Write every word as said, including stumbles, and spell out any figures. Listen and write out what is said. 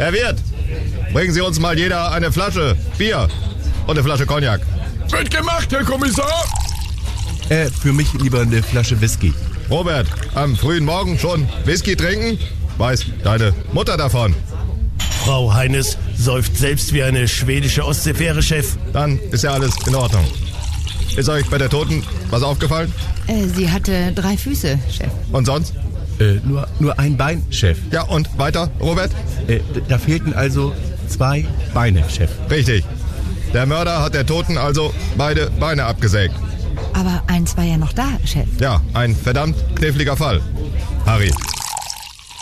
Herr Wirt, bringen Sie uns mal jeder eine Flasche Bier und eine Flasche Cognac. Wird gemacht, Herr Kommissar. Äh, für mich lieber eine Flasche Whisky. Robert, am frühen Morgen schon Whisky trinken? Weiß deine Mutter davon? Frau Heines säuft selbst wie eine schwedische Ostseefähre, Chef. Dann ist ja alles in Ordnung. Ist euch bei der Toten was aufgefallen? Äh, sie hatte drei Füße, Chef. Und sonst? Äh, nur, nur ein Bein, Chef. Ja, und weiter, Robert? Äh, da fehlten also zwei Beine, Chef. Richtig. Der Mörder hat der Toten also beide Beine abgesägt. Aber eins war ja noch da, Chef. Ja, ein verdammt kniffliger Fall. Harry,